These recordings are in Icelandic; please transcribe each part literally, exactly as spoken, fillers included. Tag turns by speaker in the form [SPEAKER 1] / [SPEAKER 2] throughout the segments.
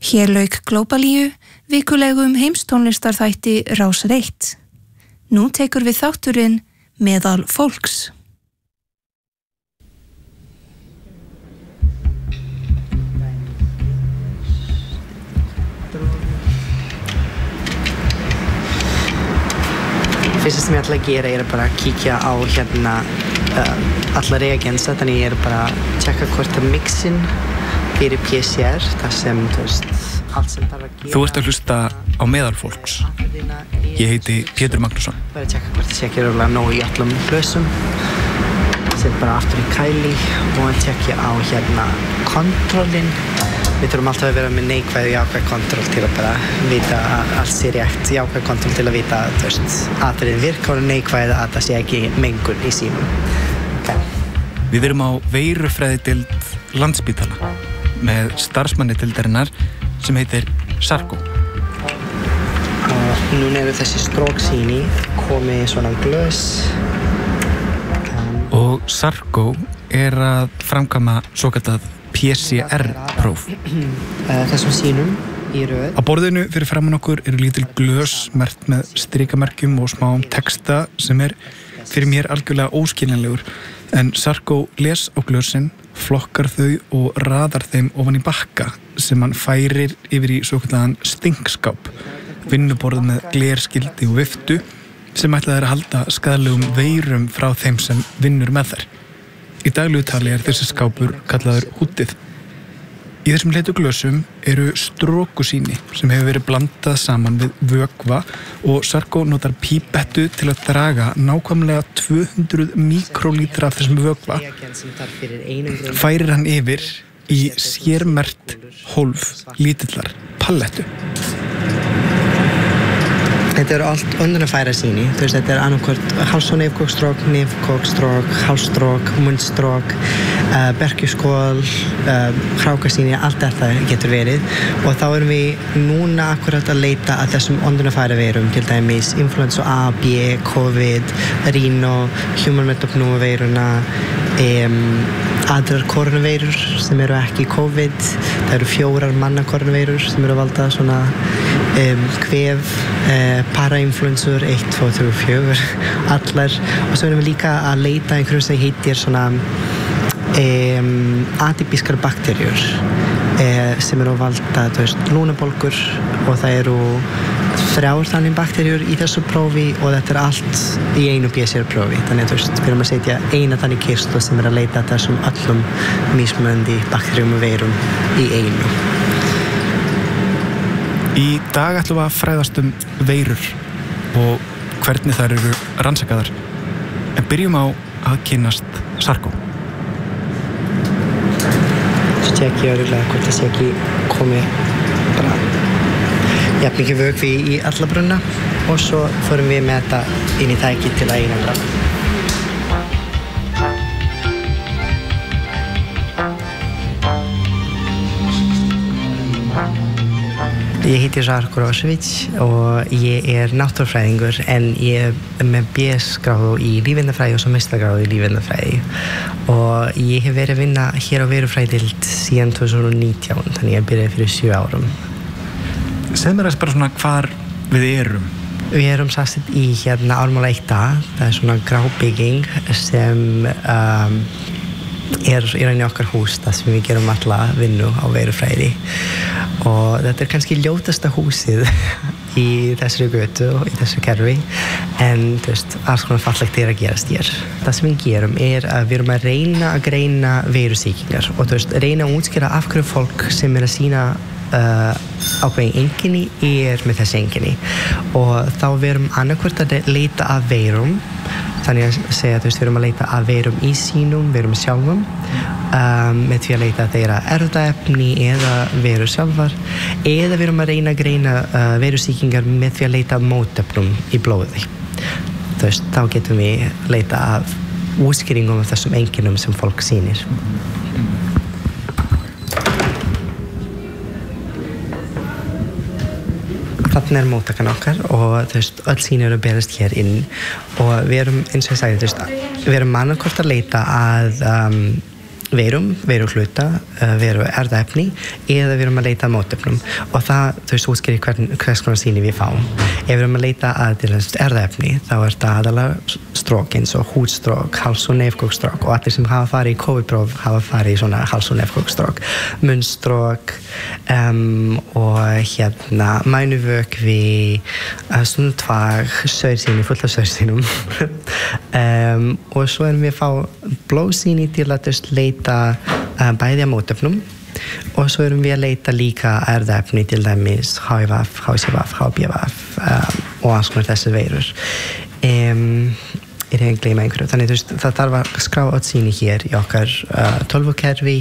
[SPEAKER 1] Hér lauk Glóbalíu, vikulegum heimstónlistarþætti Rásar eitt. Nú tekur við þátturinn Meðal fólks.
[SPEAKER 2] Fyrsta sem ég ætla að gera er bara að kíkja á hérna uh, alla reagensa, þannig ég er bara að tjekka hvort að mixin fyrir P C R, það sem, þú veist, allt sem þarf að gera.
[SPEAKER 3] Þú ert að hlusta á Meðal fólks. Ég heiti Pétur Magnússon.
[SPEAKER 2] Bara að tjekka hvort það sé ekki rúglega nóg í öllum glösum. Sett bara aftur í kæli og að tjekka á hérna kontrollin. Við þurfum alltaf að vera með neikvæð og jákvæð kontroll til að bara vita að allt sé rétt, jákvæð kontroll til að vita að, þú veist, atriðin virka og neikvæð að það sé ekki mengun í símum. Okay.
[SPEAKER 3] Við erum á veirufræðideild Landspítala með starfsmanni deildarinnar sem heitir Sarko.
[SPEAKER 2] Og núna eru þessi stróksýni komið í svona glös.
[SPEAKER 3] Og Sarko er að framkvæma svokallað P C R-próf.
[SPEAKER 2] Þessum sýnum í röð.
[SPEAKER 3] Á borðinu fyrir framan okkur eru lítil glös merkt með strikamerkjum og smáum texta sem er fyrir mér algjörlega óskiljanlegur. En Sarko les á glösin, flokkar þau og raðar þeim ofan í bakka sem hann færir yfir í svokallaðan stinkskáp. Vinnuborð með glerskildi og viftu sem ætlað er að halda skaðlegum veirum frá þeim sem vinnur með þær. Í daglegu tali er þessi skápur kallaður húddið. Í þessum leitu glösum eru strókusýni sem hefur verið blandað saman við vökva og Sarko notar pípettu til að draga nákvæmlega tvö hundruð mikrólítra af þessum vökva. Færir hann yfir í sérmerkt hólf lítillar pallettu.
[SPEAKER 2] Þetta eru allt öndunarfæra sýni, þú veist, þetta er annarkvort háls- og nefkókstrók, nefkókstrók, hálsstrók, munnstrók, uh, berkjuskol, uh, hrákasýni, allt þetta getur verið og þá erum við núna akkurat að leita að þessum öndunarfæra veirum, til dæmis influenza A, B, COVID, Rhino, human metapneumoveiruna, um, aðrar koronaveirur sem eru ekki COVID, það eru fjórar manna koronaveirur sem eru að valda svona um, kvef, uh, parainfluensur eitt, tvö, þrjú, fjögur, allar og svo erum við líka að leita einhverjum sem heitir svona um, atypískar bakterjur uh, sem eru að valda, þú veist, lúnabólgur og það eru þrjár þannig bakterjur í þessu prófi og þetta er allt í einu P C R-prófi. Þannig að þú veist, við erum að setja eina þannig kyrstu sem er að leita að þessum öllum mismunandi bakterjum og veirum í einu.
[SPEAKER 3] Í dag ætlum við að fræðast um veirur og hvernig þær eru rannsakaðar. En byrjum á að kynnast Sarko.
[SPEAKER 2] Svo tjekki ég örugglega hvort það sé ekki komið bara jafn mikið vökvi í alla brunna og svo förum við með þetta inn í tæki til að einangra. Ég heiti Žarko Rošević og ég er náttúrufræðingur en ég er með B S-gráðu í lífeindafræði og svo meistaragráðu í lífeindafræði og ég hef verið að vinna hér á veirufræðideild síðan tvö þúsund og nítján, þannig ég byrjaði fyrir sjö árum.
[SPEAKER 3] Segð mér þess bara svona hvar við erum.
[SPEAKER 2] Við erum sast í hérna Ármúla eitt A, það er svona grábygging sem um, er í rauninni okkar hús, það sem við gerum alla vinnu á veirufræði og þetta er kannski ljótasta húsið í þessari götu og í þessu kerfi en þú veist, alls konar fallegt er að gerast hér. Það sem við gerum er að við erum að reyna að greina veirusýkingar og þú veist, reyna að útskýra af hverju fólk sem er að sýna Uh, ákveðin einkenni er með þessi einkenni og þá við erum annarkvort að leita að veirum þannig að segja að við erum að leita að veirum í sínum, veirum sjálfum um, með því að leita að þeirra erfðaefni eða veirur sjálfar eða við erum að reyna að greina uh, veirusýkingar með því að leita að mótefnum í blóði. Þú veist, þá getum við leita að útskýringum af þessum einkennum sem fólk sýnir. Þarna er móttakan okkar og þú veist, öll sýni eru að berast hér inn og við erum, eins og ég sagði, þú veist, við erum annarkvort að leita að um, veirum, veiru hluta, uh, veiru erðaefni eða við erum að leita að mótefnum og það, þú veist, útskýrir hvern, hvers konar sýni við fáum. Ef við erum að leita að til erðaefni þá er það aðalega strók eins og húdstrók, háls- og nefgókstrók og allir sem hafa farið í COVID-próf hafa farið í svona háls- og nefgókstrók, munnstrók um, og hérna mænuvökvi, uh, stundtvag, saursýni, fullt af saursýnum um, og svo erum við að fá blóðsýni til að leita uh, bæði að mótefnum og svo erum við að leita líka erðaefni til dæmis H I V, H C V, H B V um, og alls konar þessi veirur um, er ég að gleyma einhverju þannig þú veist það þarf að skrá öll sýni hér í okkar uh, tölvukerfi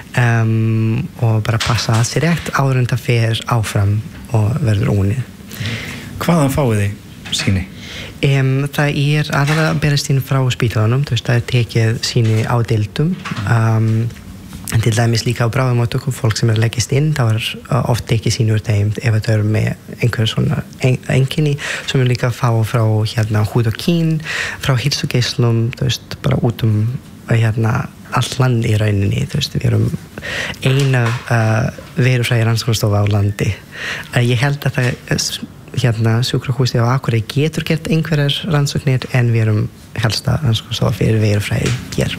[SPEAKER 2] um, og bara passa að sér rétt áður en það fer áfram og verður ónið.
[SPEAKER 3] Hvaðan fáið þið sýni?
[SPEAKER 2] Um, það er aðalega að berast inn frá spítalanum, þú veist, það er tekið sýni á deildum um, en til dæmis líka á bráðamóttöku fólk sem er að leggjast inn, þá er uh, oft tekið sýni úr þeim ef það eru með einhver svona en, einkenni sem við líka fá frá hérna húð og kín, frá heilsugeislum, þú veist, bara út um hérna allt land í rauninni, þú veist, við erum eina uh, verufræði rannsóknarstofa á landi. Uh, ég held að það hérna sjúkrahúsið á Akureyri getur gert einhverjar rannsóknir en við erum helsta rannsóknarstofa fyrir veirufræði hér.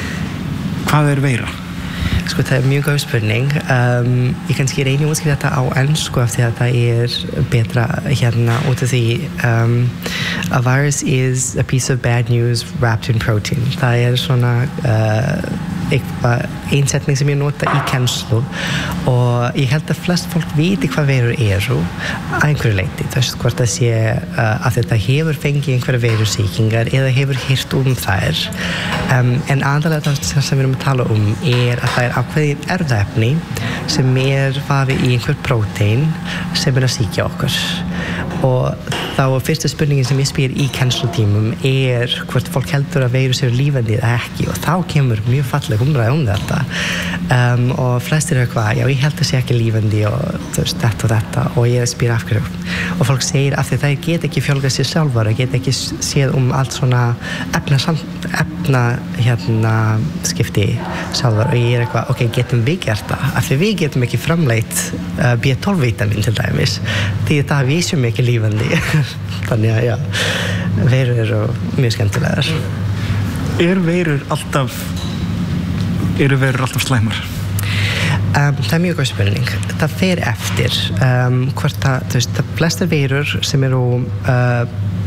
[SPEAKER 3] Hvað er veira?
[SPEAKER 2] Sko það er mjög góð spurning. Um, ég kannski reyni að útskýra þetta á ensku af því að það er betra hérna út af því um, a virus is a piece of bad news wrapped in protein. Það er svona uh, eitthvað einsetning sem ég nota í kennslu og ég held að flest fólk viti hvað veirur eru að einhverju leyti, þú veist hvort það sé uh, að þetta hefur fengið einhverja veirusýkingar eða hefur heyrt um þær um, en aðalega það sem við erum að tala um er að það er ákveðin erfðaefni sem er vafið í einhver prótein sem er að sýkja okkur og þá fyrsta spurningin sem ég spyr í kennslutímum er hvort fólk heldur að veirur séu lífandi eða ekki og þá kemur mjög falleg umræða um þetta um, og flestir eru hvað, já ég held að sé ekki lífandi og þú veist þetta og þetta og ég spyr af hverju og fólk segir af því það get ekki fjölgað sér sjálfar og get ekki séð um allt svona efna, efna hérna skipti sjálfar og ég er eitthvað, ok, getum við gert það af því við getum ekki framleitt uh, B tólf vítamín til dæmis því það vísum ekki lífandi þannig að já, veirur eru mjög skemmtilegar.
[SPEAKER 3] Er veirur alltaf eru veirur alltaf slæmar?
[SPEAKER 2] Um, það er mjög góð spurning. Það fer eftir um, hvort það, þú veist, það flestar veirur sem eru uh,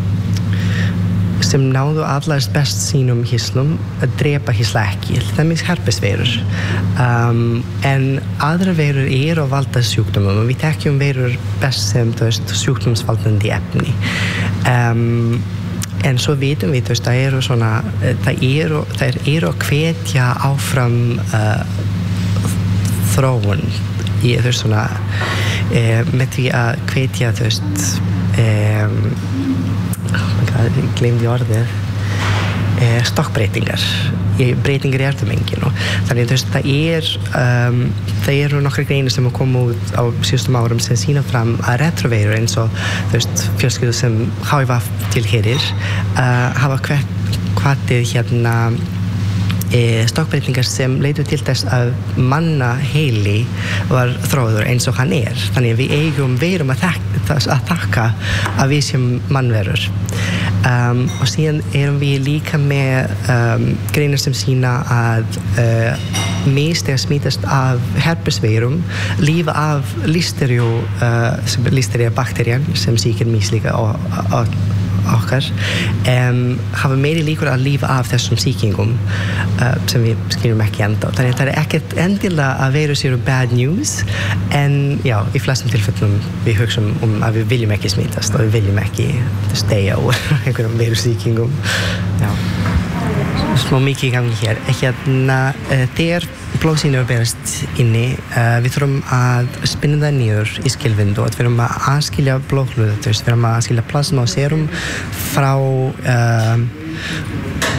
[SPEAKER 2] sem náðu aðlæðast best sínum hýslum að drepa hýsla ekki. Það er mjög herpesveirur. Um, en aðra veirur eru að valda sjúkdómum og við þekkjum veirur best sem þú veist, sjúkdómsvaldandi efni. Um, en svo vitum við, þú veist, það eru svona, það eru, það eru að hvetja áfram uh, þróun í þú veist svona eh, með því að hvetja þú veist um, ég gleymdi orðið eh, stokkbreytingar breytingar í erfðamenginu þannig þú veist það er um, það eru nokkra greinir sem að koma út á síðustum árum sem sýna fram að retroveirur eins og þú veist fjölskyldur sem H I V tilheyrir uh, hafa hvatið hérna E, stokkbreytingar sem leitu til þess að manna heili var þróður eins og hann er þannig að við eigum veirum að, að þakka að við sem mannverur um, og síðan erum við líka með um, greinar sem sýna að uh, mest er að smítast af herpesveirum lífa af listeríu uh, listeria bakterían sem sýkir mís líka og, og okkar um, hafa meiri líkur að lífa af þessum sýkingum uh, sem við skiljum ekki enda þannig að það er ekkert endilega að veirur séu bad news en já, í flestum tilfellum við hugsum um að við viljum ekki smítast og við viljum ekki steyja úr einhverjum veirusýkingum já smá mikið í gangi hér hérna uh, þegar blóðsýni eru berast inni uh, við þurfum að spinna það niður í skilvindu og við þurfum að aðskilja blóðhluta við þurfum að aðskilja plasma og serum frá uh,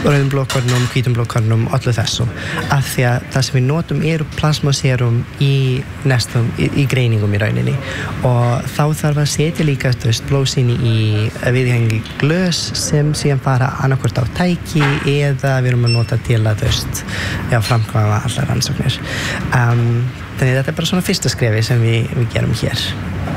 [SPEAKER 2] rauðum blóðkornum, hvítum blóðkornum, öllu þessu. Af því að það sem við notum eru plasmaserum í nestum, í, í greiningum í rauninni. Og þá þarf að setja líka, þú veist, blóðsýni í viðhengi glös sem síðan fara annarkvort á tæki eða við erum að nota til að, þú veist, já, framkvæma allar rannsóknir. Um, þannig þetta er bara svona fyrsta skrefi sem við, við gerum hér.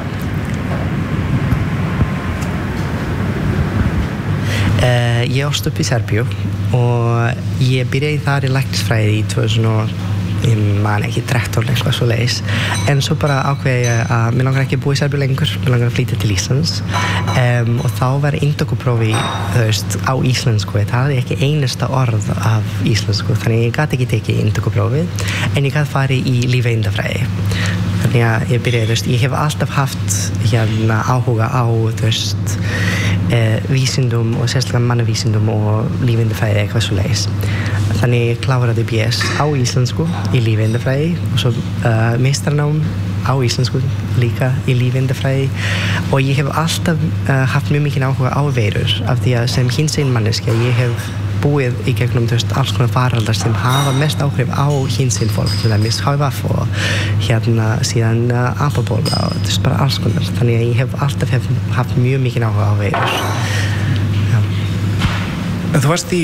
[SPEAKER 2] Uh, ég ólst upp í Serbíu og ég byrjaði þar í læknisfræði í tvö þúsund og ég man ekki þrettán eitthvað svo leiðis en svo bara ákveði ég að mér langar ekki að búa í Serbíu lengur, mér langar að flytja til Íslands um, og þá var inntökuprófi þú veist á íslensku það hafði ekki einasta orð af íslensku þannig ég gat ekki tekið inntökuprófi en ég gat farið í lífeindafræði þannig að ég byrjaði, þú veist, ég hef alltaf haft hérna áhuga á, þú veist Eh, vísindum og sérstaklega mannavísindum og lífeindafræði eitthvað svo leiðis. Þannig ég kláraði B S á íslensku í lífeindafræði og svo uh, meistarnám á íslensku líka í lífeindafræði og ég hef alltaf uh, haft mjög mikið áhuga á veirur af því að sem hinsegin manneskja ég hef búið í gegnum þú veist, alls konar faraldar sem hafa mest áhrif á hinsegin fólk til dæmis H I V og hérna síðan uh, apabóla og þú veist bara alls konar þannig að ég hef alltaf hef, haft mjög mikið áhuga á veirur Já.
[SPEAKER 3] En þú varst í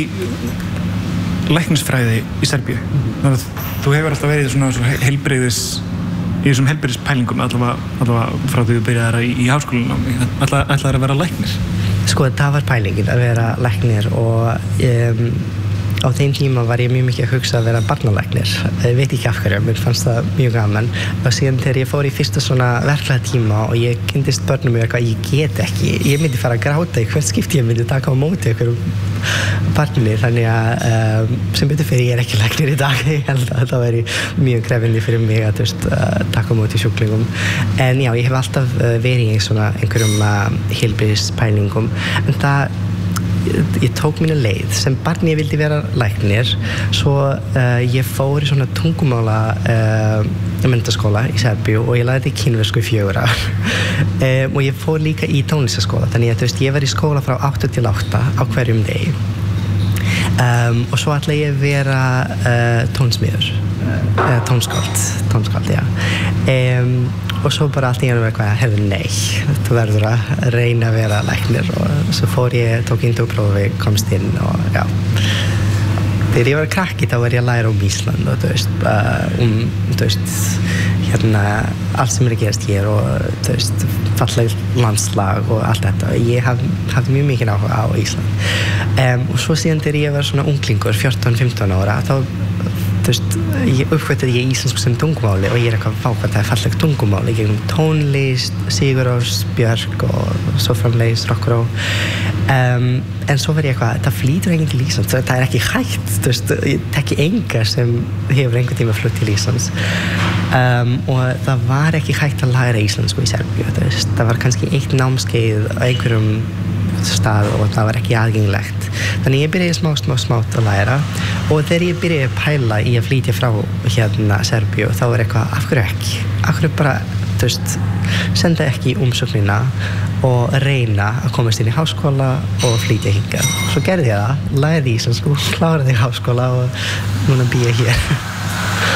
[SPEAKER 3] læknisfræði í Serbíu mm-hmm. þú hefur alltaf verið svona, svona heilbrigðis í þessum heilbrigðispælingum allavega, allavega frá því þú byrjaðir í, í háskólanum ætlaðir að vera læknir
[SPEAKER 2] Sko, það var pælingin að vera læknir og um, á þeim tíma var ég mjög mikið að hugsa að vera barnalæknir. Ég veit ekki af hverju, mér fannst það mjög gaman. Og síðan þegar ég fór í fyrsta svona verklega tíma og ég kynntist börnum og eitthvað, ég get ekki. Ég myndi fara að gráta í hvert skipti ég myndi taka á móti einhverjum barni. Þannig að um, sem betur fyrir ég er ekki læknir í dag. Ég held að það væri mjög krefjandi fyrir mig að veist, uh, taka á móti sjúklingum. En já, ég hef alltaf uh, verið í svona einhverjum uh, heilbrigðispælingum. En það ég tók mína leið sem barni ég vildi vera læknir svo uh, ég fór í svona tungumála uh, menntaskóla í Serbíu og ég lærði kínversku í fjögur ár um, og ég fór líka í tónlistaskóla þannig að þú veist ég var í skóla frá átta til átta á hverjum degi um, og svo ætla ég að vera uh, tónsmiður uh, tónskáld tónskáld, já um, og svo bara allt í einu eitthvað, hefði nei þú verður að reyna að vera læknir og svo fór ég, tók inntökuprófi komst inn og já þegar ég var krakki þá var ég að læra um Ísland og þú veist, uh, um þú veist, hérna allt sem er að gerast hér og þú veist falleg landslag og allt þetta ég haf, hafði mjög mikið áhuga á Ísland um, og svo síðan þegar ég var svona unglingur fjórtán fimmtán ára þá þú veist, ég uppkvæmtaði ég íslensku sem tungumáli og ég er eitthvað fákvæmt það er falleg tungumáli, gegnum tónlist Sigurós, Björk og svo framleiðis Rockró um, en svo var ég eitthvað, það flýtur enginn til Íslands það er ekki hægt, þú veist ég tekki enga sem hefur einhvern tíma flutt til Íslands um, og það var ekki hægt að læra íslensku í Serbíu, þú veist, það var kannski eitt námskeið á einhverjum stað og það var ekki aðgengilegt þannig ég byrjaði smá, smá, smátt að læra og þegar ég byrjaði að pæla í að flytja frá hérna Serbíu þá var eitthvað, af hverju ekki af hverju bara, þú veist senda ekki umsóknina og reyna að komast inn í háskóla og flytja hingað svo gerði ég það, lærði íslensku, kláraði háskóla og núna bý ég hér